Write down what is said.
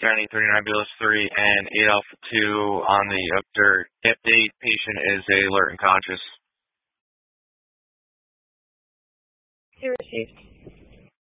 County 39 BLS 3 and 8 Alpha 2 on the update. Patient is alert and conscious. He received.